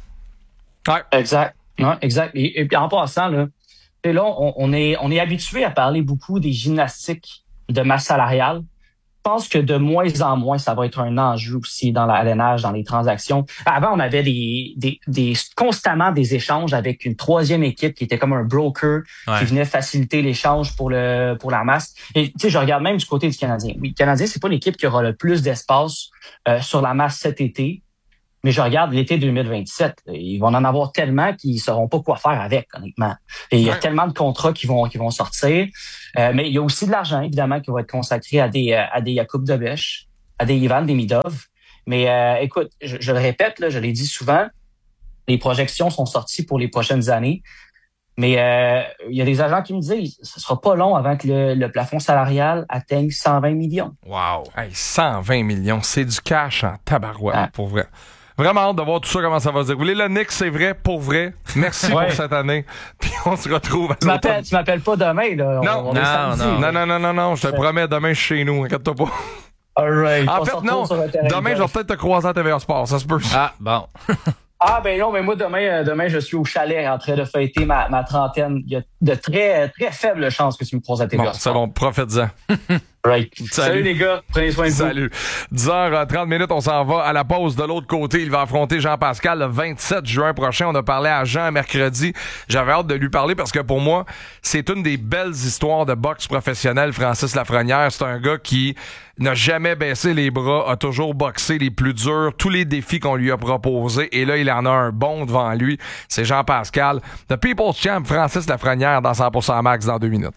Exact. Non, exact. Et puis en passant, là on est habitué à parler beaucoup des gymnastiques de masse salariale. Je pense que de moins en moins, ça va être un enjeu aussi dans la LNH, dans les transactions. Avant, on avait constamment des échanges avec une troisième équipe qui était comme un broker qui venait faciliter l'échange pour la masse. Et tu sais, je regarde même du côté du Canadien. Oui, le Canadien, c'est pas l'équipe qui aura le plus d'espace sur la masse cet été. Mais je regarde l'été 2027. Ils vont en avoir tellement qu'ils ne sauront pas quoi faire avec, honnêtement. Et il y a tellement de contrats qui vont sortir. Mais il y a aussi de l'argent, évidemment, qui va être consacré à des Jakub Dobeš, à des Ivan Demidov. Mais écoute, je le répète, là, je l'ai dit souvent, les projections sont sorties pour les prochaines années. Mais il y a des agents qui me disent ce sera pas long avant que le plafond salarial atteigne 120 millions. Wow! Hey, 120 millions, c'est du cash en tabarouette, pour vrai. Vraiment hâte de voir tout ça, comment ça va se dérouler. Le Nick, c'est vrai, pour vrai. Merci pour cette année. Puis on se retrouve à l'automne. Tu m'appelles pas demain, là. Non, je te promets, demain, je suis chez nous. Inquiète-toi pas. All right. En fait, non. Demain, je vais peut-être te croiser à TVA Sport. Ça se peut. Ah, bon. Ben non, mais moi, demain, je suis au chalet en train de fêter ma trentaine. Il y a de très, très faibles chances que tu me croises à TVA Sport. C'est bon, profites-en. Right. Salut les gars, prenez soin de vous. Salut. 10h30, on s'en va à la pause de l'autre côté. Il va affronter Jean-Pascal le 27 juin prochain. On a parlé à Jean mercredi. J'avais hâte de lui parler parce que pour moi, c'est une des belles histoires de boxe professionnelle, Francis Lafrenière. C'est un gars qui n'a jamais baissé les bras, a toujours boxé les plus durs, tous les défis qu'on lui a proposés. Et là, il en a un bon devant lui. C'est Jean-Pascal. The People's Champ, Francis Lafrenière dans 100% Max dans 2 minutes.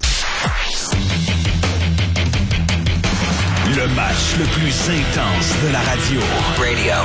Le match le plus intense de la radio. Radio.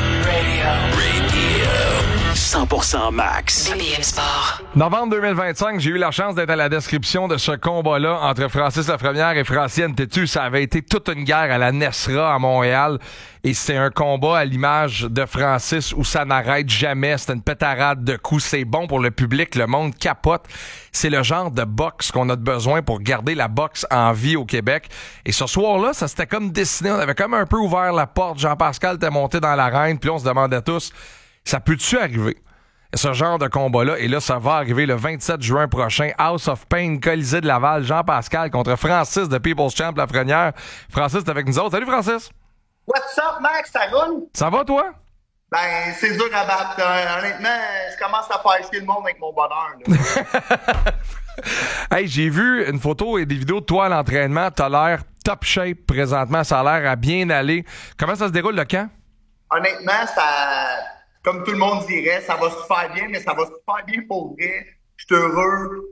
100% Max. BPM Sport. Novembre 2025, j'ai eu la chance d'être à la description de ce combat-là entre Francis Lafrenière et Francienne Tétu. Ça avait été toute une guerre à la Nesra à Montréal. Et c'est un combat à l'image de Francis où ça n'arrête jamais. C'est une pétarade de coups. C'est bon pour le public. Le monde capote. C'est le genre de boxe qu'on a besoin pour garder la boxe en vie au Québec. Et ce soir-là, ça s'était comme dessiné. On avait comme un peu ouvert la porte. Jean-Pascal était monté dans l'arène. Puis là, on se demandait tous, ça peut-tu arriver? Ce genre de combat-là. Et là, ça va arriver le 27 juin prochain. House of Pain, Colisée de Laval. Jean-Pascal contre Francis de People's Champ Lafrenière. Francis est avec nous autres. Salut, Francis! What's up, Max? Ça roule? Ça va, toi? Ben, c'est dur à battre. Honnêtement, je commence à faire chier le monde avec mon bonheur. Hey, j'ai vu une photo et des vidéos de toi à l'entraînement. T'as l'air top shape présentement. Ça a l'air à bien aller. Comment ça se déroule, le camp? Honnêtement, ça, comme tout le monde dirait, ça va super bien, mais ça va super bien pour vrai. Je suis heureux.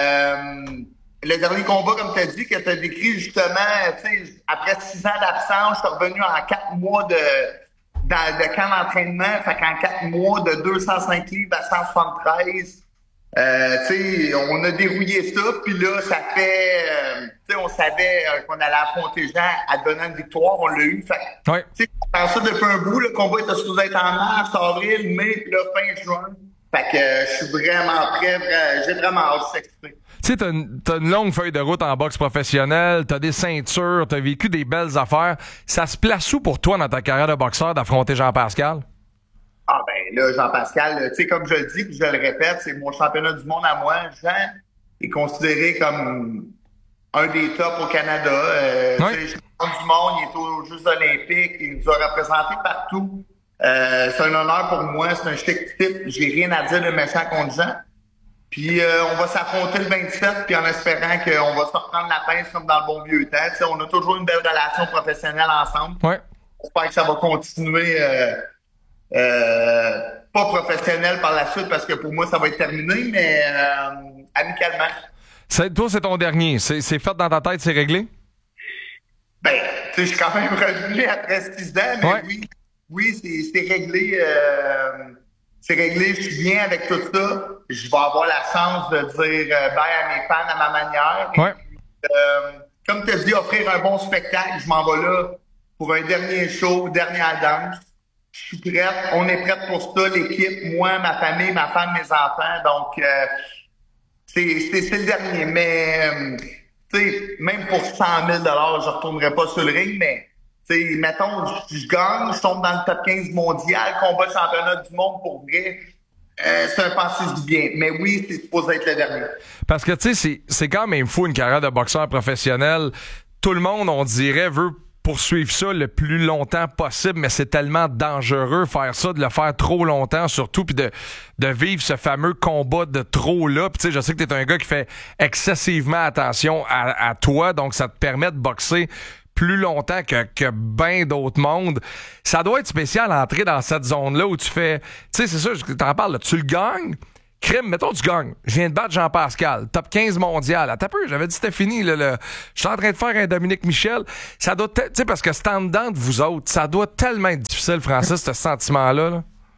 Le dernier combat, comme tu as dit, que tu as décrit justement, après 6 ans d'absence, je suis revenu en 4 mois de camp d'entraînement. Fait qu'en 4 mois, de 205 livres à 173, on a dérouillé ça. Puis là, ça fait... on savait qu'on allait affronter Jean à donner une victoire. On l'a eu. Fait ouais. On pense ça depuis un bout. Le combat était supposé être en mars, avril, mai, puis là, fin juin. Fait que je suis vraiment prêt. J'ai vraiment hâte de s'exprimer. Tu sais, t'as une longue feuille de route en boxe professionnelle, t'as des ceintures, t'as vécu des belles affaires. Ça se place où pour toi dans ta carrière de boxeur d'affronter Jean-Pascal? Ah ben là, Jean-Pascal, tu sais, comme je le dis, puis je le répète, c'est mon championnat du monde à moi. Jean est considéré comme un des tops au Canada. Oui. Champion du monde, il est aux Jeux olympiques, il nous a représenté partout. C'est un honneur pour moi, c'est un chic type. J'ai rien à dire de méchant contre Jean. Puis on va s'affronter le 27, puis en espérant qu'on va se reprendre la pince comme dans le bon vieux temps. T'sais, on a toujours une belle relation professionnelle ensemble. Ouais. J'espère que ça va continuer pas professionnel par la suite, parce que pour moi, ça va être terminé, mais amicalement. Toi, c'est ton dernier. C'est fait dans ta tête, c'est réglé? Ben, tu sais, je suis quand même revenu après 6 ans, mais ouais. Oui, c'est réglé. C'est réglé, je suis bien avec tout ça. Je vais avoir la chance de dire bye à mes fans à ma manière. Ouais. Comme tu as dit, offrir un bon spectacle, je m'en vais là pour un dernier show, dernière danse. Je suis prête, on est prête pour ça, l'équipe, moi, ma famille, ma femme, mes enfants. Donc, c'est le dernier. Mais, tu sais, même pour 100 000 $, je retournerai pas sur le ring, mais... T'sais, mettons, je gagne, je tombe dans le top 15 mondial, combat championnat du monde pour vrai. C'est un passé du bien. Mais oui, c'est supposé être le dernier. Parce que, tu sais, c'est quand même fou une carrière de boxeur professionnel. Tout le monde, on dirait, veut poursuivre ça le plus longtemps possible, mais c'est tellement dangereux faire ça, de le faire trop longtemps surtout, puis de vivre ce fameux combat de trop-là. Puis tu sais, je sais que t'es un gars qui fait excessivement attention à toi, donc ça te permet de boxer plus longtemps que bien d'autres mondes. Ça doit être spécial d'entrer dans cette zone-là où tu fais... Tu sais, c'est ça, t'en parles, là, tu le gagnes. Crime, mettons, tu gagnes. Je viens de battre Jean-Pascal, top 15 mondial. Attends un peu, j'avais dit c'était fini. Je suis en train de faire un Dominique Michel. Ça doit... Tu sais, parce que c'est en dedans de vous autres, ça doit tellement être difficile, Francis, ce sentiment-là. Là.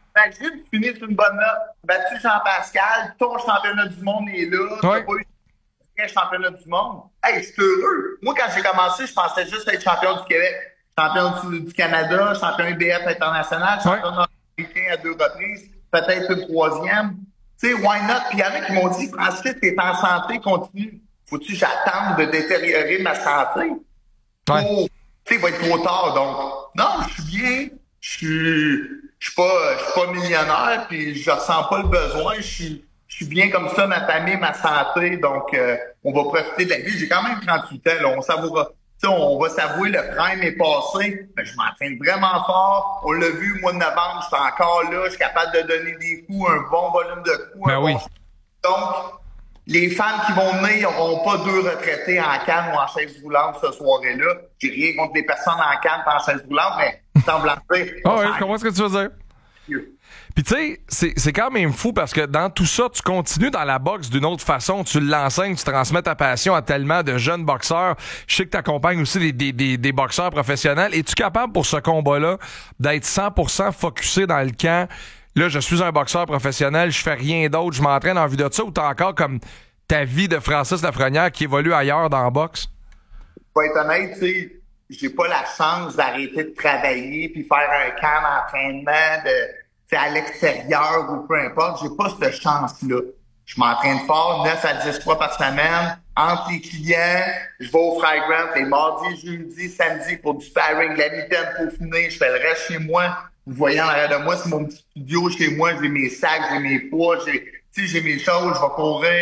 imagine, tu finis sur une bonne note, battu Jean-Pascal, ton championnat du monde est là, t'as pas eu le championnat du monde. Hey, je suis heureux. Moi, quand j'ai commencé, je pensais juste être champion du Québec, champion du Canada, champion IBF international, champion nord-américain à 2 reprises, peut-être une 3e. Tu sais, why not? Puis il y en a qui m'ont dit, Francis, t'es en santé, continue. Faut-tu que j'attende de détériorer ma santé? Tu sais, il va être trop tard. Donc, non, je suis bien. Je suis pas millionnaire, puis je ressens pas le besoin. Je suis bien comme ça, ma famille, ma santé. Donc, on va profiter de la vie. J'ai quand même 38 ans, là. On va s'avouer, le prime est passé, mais je m'entraîne vraiment fort. On l'a vu au mois de novembre, je suis encore là, je suis capable de donner des coups, un bon volume de coups. Ben oui. Donc, les femmes qui vont venir, ils n'auront pas 2 retraités en canne ou en chaise roulante ce soirée-là. J'ai rien contre les personnes en canne et en chaise roulante, mais semblant dire. Ah oui, je comprends ce que tu veux dire. Puis tu sais, c'est quand même fou parce que dans tout ça, tu continues dans la boxe d'une autre façon. Tu l'enseignes, tu transmets ta passion à tellement de jeunes boxeurs. Je sais que tu accompagnes aussi des boxeurs professionnels. Es-tu capable pour ce combat-là d'être 100% focusé dans le camp? Là, je suis un boxeur professionnel, je fais rien d'autre, je m'entraîne en vue de ça, ou t'as encore comme ta vie de Francis Lafrenière qui évolue ailleurs dans la boxe? Pour être honnête, tu sais, j'ai pas la chance d'arrêter de travailler puis faire un camp d'entraînement à l'extérieur ou peu importe. J'ai pas cette chance-là. Je m'entraîne fort 9 à 10 fois par semaine. Entre les clients, je vais au Fragrant les mardis, jeudi, samedi pour du sparring, la mi-temps pour finir. Je fais le reste chez moi. Vous voyez en arrière de moi, c'est mon petit studio chez moi. J'ai mes sacs, j'ai mes poids, j'ai mes choses, je vais courir.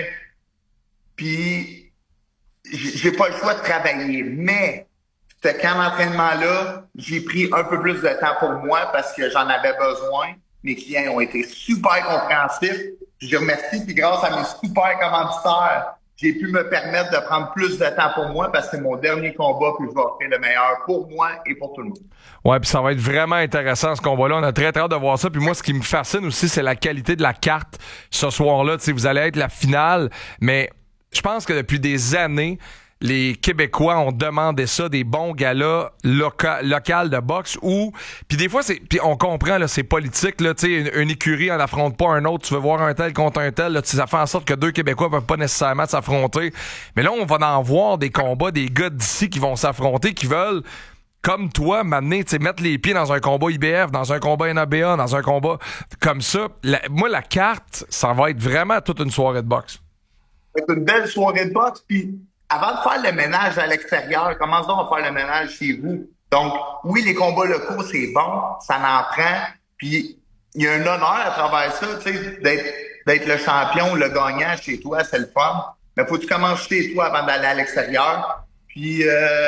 Puis, j'ai pas le choix de travailler. Mais, ce camp d'entraînement-là, j'ai pris un peu plus de temps pour moi parce que j'en avais besoin. Mes clients ont été super compréhensifs. Je remercie, puis grâce à mes super commanditaires, j'ai pu me permettre de prendre plus de temps pour moi parce que c'est mon dernier combat, puis je vais offrir le meilleur pour moi et pour tout le monde. Ouais, puis ça va être vraiment intéressant ce combat-là. On a très hâte de voir ça. Puis moi, ce qui me fascine aussi, c'est la qualité de la carte ce soir-là. Tu sais, vous allez être la finale, mais je pense que depuis des années, les Québécois ont demandé ça, des bons galas locales de boxe où, puis des fois puis on comprend là, c'est politique là, tu sais, une écurie en affronte pas un autre, tu veux voir un tel contre un tel, là, ça fait en sorte que 2 Québécois peuvent pas nécessairement s'affronter. Mais là, on va en voir des combats, des gars d'ici qui vont s'affronter, qui veulent comme toi, m'amener, tu sais, mettre les pieds dans un combat IBF, dans un combat NABA, dans un combat comme ça. Moi, la carte, ça va être vraiment toute une soirée de boxe. Ça va être une belle soirée de boxe, puis avant de faire le ménage à l'extérieur, commence donc à faire le ménage chez vous. Donc, oui, les combats locaux, c'est bon, ça en prend, puis il y a un honneur à travers ça, tu sais, d'être le champion, le gagnant chez toi, c'est le fun. Mais faut que tu commences chez toi avant d'aller à l'extérieur. Puis,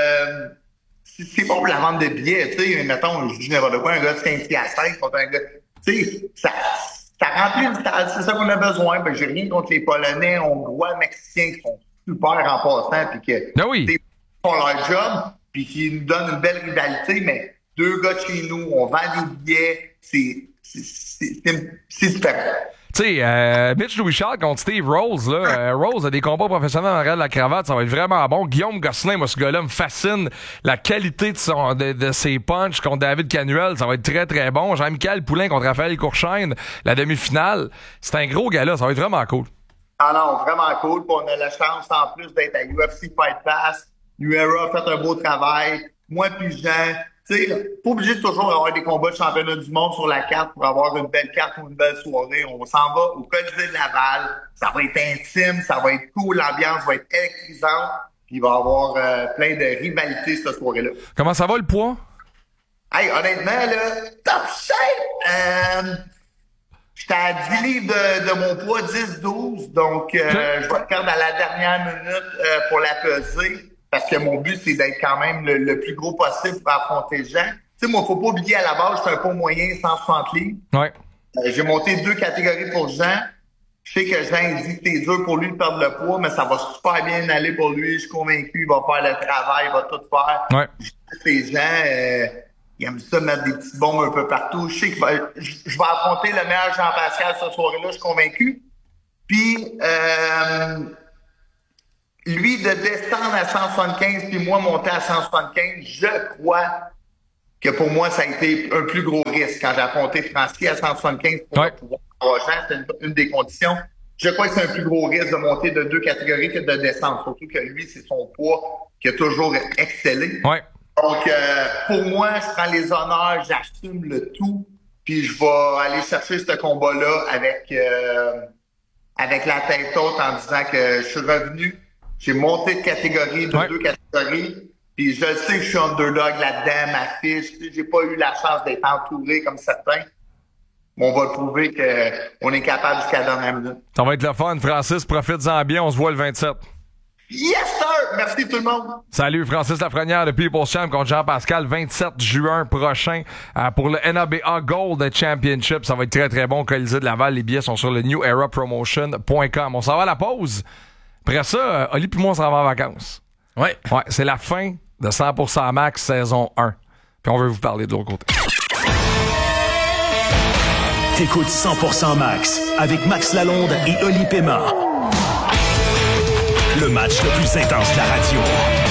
c'est bon pour la vente de billets, tu sais, mettons, je dis n'importe quoi, un gars de Saint-Hyacinthe contre un gars, tu sais, ça remplit une salle, c'est ça qu'on a besoin. Ben, j'ai rien contre les Polonais, Hongrois, Mexicains qui sont super en passant, puis que font leur job, puis qui nous donnent une belle rivalité, mais 2 gars de chez nous, on vend des billets, c'est différent. Tu sais, Mitch Louis-Charles contre Steve Rose, là. Rose a des combats professionnels en arrière de la cravate, ça va être vraiment bon. Guillaume Gosselin, moi, ce gars-là me fascine. La qualité de ses punches contre David Canuel, ça va être très, très bon. Jean-Michel Poulain contre Raphaël Courchaine, la demi-finale. C'est un gros gars-là, ça va être vraiment cool. Ah non, vraiment cool. Puis on a la chance en plus d'être à UFC Fight Pass. Nuera a fait un beau travail. Moi puis Jean, tu sais, pas obligé de toujours avoir des combats de championnat du monde sur la carte pour avoir une belle carte ou une belle soirée. On s'en va au Colisée de Laval. Ça va être intime, ça va être cool, l'ambiance va être électrisante. Puis il va y avoir plein de rivalités cette soirée-là. Comment ça va le poids? Hey, honnêtement, là, top shape! J'étais à 10 livres de mon poids, 10-12. Donc, je vais perdre à la dernière minute pour la peser. Parce que mon but, c'est d'être quand même le plus gros possible pour affronter Jean. Tu sais, moi, faut pas oublier, à la base, je suis un poids moyen, 160 livres. Ouais. J'ai monté 2 catégories pour Jean. Je sais que Jean, il dit que c'est dur pour lui de perdre le poids, mais ça va super bien aller pour lui. Je suis convaincu, il va faire le travail, il va tout faire. Ouais. Les gens, il aime ça mettre des petites bombes un peu partout. Je sais que je vais affronter le meilleur Jean-Pascal cette soirée-là, je suis convaincu. Puis, lui, de descendre à 175 puis moi monter à 175, je crois que pour moi, ça a été un plus gros risque quand j'ai affronté Francis à 175 pour pouvoir avoir chance. C'était une des conditions. Je crois que c'est un plus gros risque de monter de 2 catégories que de descendre. Surtout que lui, c'est son poids qui a toujours excellé. Ouais. Donc, pour moi, je prends les honneurs, j'assume le tout, puis je vais aller chercher ce combat-là avec la tête haute en disant que je suis revenu, j'ai monté de catégorie, de 2 catégories, puis je sais que je suis underdog là-dedans, ma fiche, j'ai pas eu la chance d'être entouré comme certains. On va prouver qu'on est capable jusqu'à la dernière minute. Ça va être le fun, Francis, profite-en bien, on se voit le 27. Yes, sir! Merci tout le monde! Salut, Francis Lafrenière de People's Champ contre Jean-Pascal, 27 juin prochain pour le NABA Gold Championship. Ça va être très, très bon. Colisée de Laval, les billets sont sur le newerapromotion.com. On s'en va à la pause. Après ça, Oli puis moi, on s'en va en vacances. Ouais, c'est la fin de 100% Max saison 1. Puis on veut vous parler de l'autre côté. T'écoutes 100% Max avec Max Lalonde et Oli Pema. Le match le plus intense de la radio.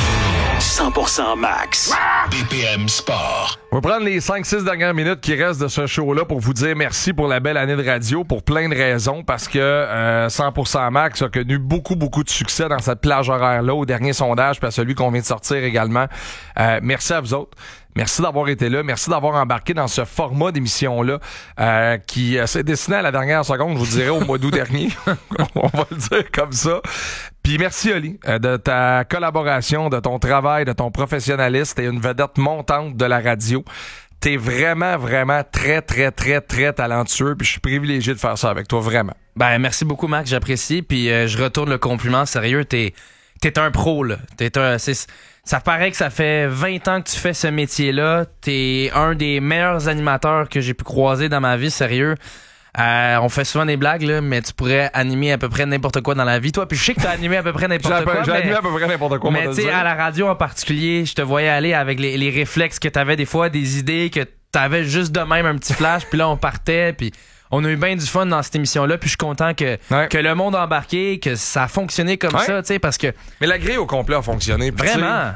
100% Max. BPM Sport. On va prendre les 5-6 dernières minutes qui restent de ce show-là pour vous dire merci pour la belle année de radio pour plein de raisons. Parce que 100% Max a connu beaucoup, beaucoup de succès dans cette plage horaire-là au dernier sondage puis à celui qu'on vient de sortir également. Merci à vous autres. Merci d'avoir été là. Merci d'avoir embarqué dans ce format d'émission-là qui s'est dessiné à la dernière seconde, je vous dirais, au mois d'août dernier. On va le dire comme ça. Puis merci, Oli, de ta collaboration, de ton travail, de ton professionnalisme. T'es une vedette montante de la radio. T'es vraiment, vraiment très, très, très, très talentueux. Puis je suis privilégié de faire ça avec toi, vraiment. Ben merci beaucoup, Max. J'apprécie. Puis je retourne le compliment. Sérieux, t'es un pro, là. Ça paraît que ça fait 20 ans que tu fais ce métier-là. T'es un des meilleurs animateurs que j'ai pu croiser dans ma vie, sérieux. On fait souvent des blagues, là, mais tu pourrais animer à peu près n'importe quoi dans la vie. Toi, puis je sais que t'as animé à peu près n'importe quoi. J'ai animé à peu près n'importe quoi. Mais tu sais, à la radio en particulier, je te voyais aller avec les réflexes que t'avais des fois, des idées que t'avais juste de même un petit flash, puis là on partait, puis on a eu bien du fun dans cette émission-là, puis je suis content que le monde a embarqué, que ça a fonctionné comme ça, tu sais, parce que... Mais la grille au complet a fonctionné. Vraiment.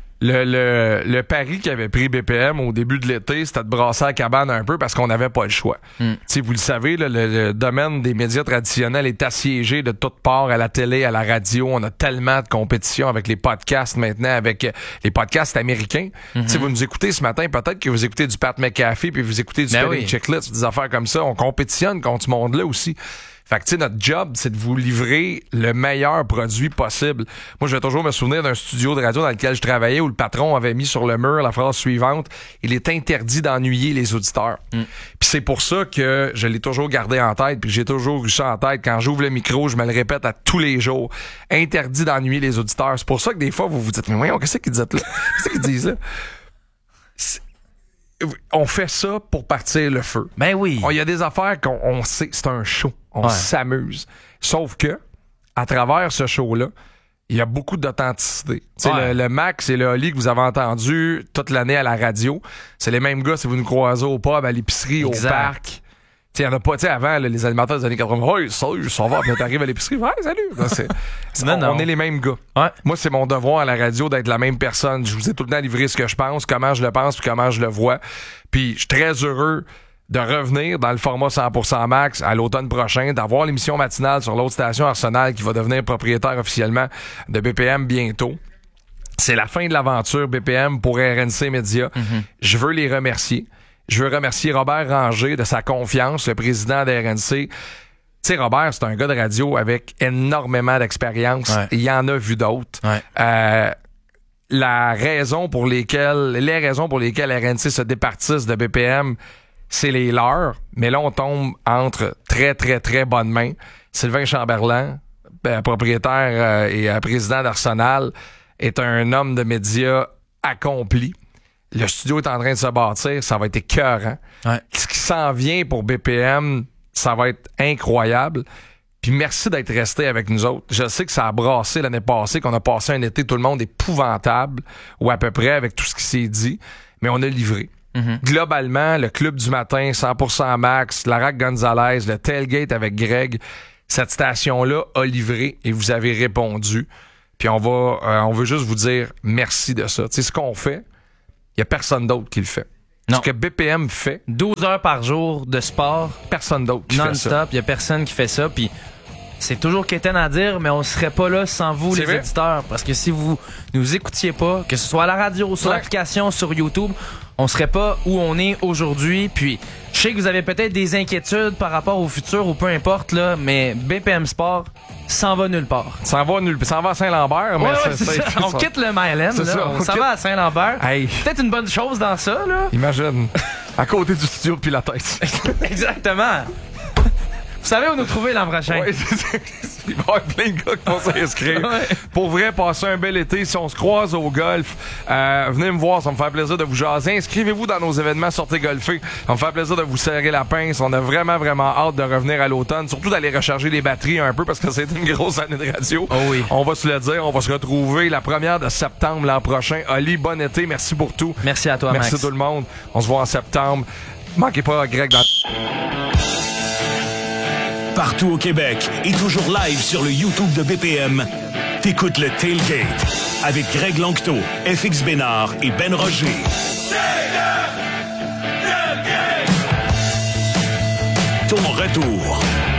Le pari qu'avait pris BPM au début de l'été, c'était de brasser la cabane un peu parce qu'on n'avait pas le choix. T'sais, vous le savez, là, le domaine des médias traditionnels est assiégé de toutes parts, à la télé, à la radio. On a tellement de compétition avec les podcasts maintenant, avec les podcasts américains. Vous nous écoutez ce matin, peut-être que vous écoutez du Pat McAfee puis vous écoutez du Spelling Checklist, des affaires comme ça. On compétitionne contre ce monde-là aussi. Fait que, tu sais, notre job, c'est de vous livrer le meilleur produit possible. Moi, je vais toujours me souvenir d'un studio de radio dans lequel je travaillais où le patron avait mis sur le mur la phrase suivante: il est interdit d'ennuyer les auditeurs. Puis c'est pour ça que je l'ai toujours gardé en tête, puis j'ai toujours eu ça en tête. Quand j'ouvre le micro, je me le répète à tous les jours. Interdit d'ennuyer les auditeurs. C'est pour ça que des fois, vous vous dites: mais voyons, qu'est-ce qu'ils disent là? Qu'est-ce qu'ils disent là? On fait ça pour partir le feu. Ben oui. Il y a des affaires qu'on sait, c'est un show. On s'amuse. Sauf que, à travers ce show-là, il y a beaucoup d'authenticité. Le Max et le Oli que vous avez entendu toute l'année à la radio, c'est les mêmes gars si vous nous croisez au pub, à l'épicerie, au parc. Il y en a pas, avant, là, les animateurs des années 80, hey, salut, ça va, puis t'arrives à l'épicerie, ouais, salut. On est les mêmes gars. Ouais. Moi, c'est mon devoir à la radio d'être la même personne. Je vous ai tout le temps livré ce que je pense, comment je le pense, puis comment je le vois. Puis je suis très heureux de revenir dans le format 100% Max à l'automne prochain, d'avoir l'émission matinale sur l'autre station Arsenal qui va devenir propriétaire officiellement de BPM bientôt. C'est la fin de l'aventure BPM pour RNC Média. Je veux les remercier. Je veux remercier Robert Ranger de sa confiance, le président de RNC. Tu sais, Robert, c'est un gars de radio avec énormément d'expérience. Ouais. Il y en a vu d'autres. Ouais. Les raisons pour lesquelles RNC se départissent de BPM, c'est les leurs. Mais là, on tombe entre très, très, très bonnes mains. Sylvain Chamberlain, propriétaire et président d'Arsenal, est un homme de médias accompli. Le studio est en train de se bâtir, ça va être écœurant. Ouais. Ce qui s'en vient pour BPM, ça va être incroyable. Puis merci d'être resté avec nous autres. Je sais que ça a brassé l'année passée, qu'on a passé un été tout le monde épouvantable, ou à peu près avec tout ce qui s'est dit, mais on a livré. Globalement, le Club du matin, 100% Max, Larac Gonzalez, le Tailgate avec Greg, cette station-là a livré et vous avez répondu. Puis on veut juste vous dire merci de ça. Tu sais, ce qu'on fait, il n'y a personne d'autre qui le fait. Ce que BPM fait. 12 heures par jour de sport. Personne d'autre qui fait ça. Non-stop, il y a personne qui fait ça. Puis c'est toujours quétaine à dire, mais on serait pas là sans vous, les éditeurs. Parce que si vous nous écoutiez pas, que ce soit à la radio, sur l'application, sur YouTube, on serait pas où on est aujourd'hui. Puis je sais que vous avez peut-être des inquiétudes par rapport au futur ou peu importe, là, mais BPM Sport s'en va nulle part. S'en va à Saint-Lambert. Mais c'est ça. On quitte le Myland. On s'en va à Saint-Lambert. Hey. Peut-être une bonne chose dans ça. Là. Imagine. À côté du studio de Pilates. Exactement. Vous savez où nous trouver l'an prochain. Oui, il va y avoir plein de gars qui vont s'inscrire. Pour vrai, passer un bel été. Si on se croise au golf, venez me voir, ça me fait plaisir de vous jaser. Inscrivez-vous dans nos événements Sortez golfer. Ça me fait plaisir de vous serrer la pince. On a vraiment, vraiment hâte de revenir à l'automne. Surtout d'aller recharger les batteries un peu parce que c'est une grosse année de radio. Oh oui. On va se le dire. On va se retrouver la 1er de septembre l'an prochain. Oli, bon été. Merci pour tout. Merci à toi, Max. Merci tout le monde. On se voit en septembre. Manquez pas Greg dans... Partout au Québec et toujours live sur le YouTube de BPM, t'écoutes le Tailgate avec Greg Lanctot, FX Bénard et Ben Roger. Ton retour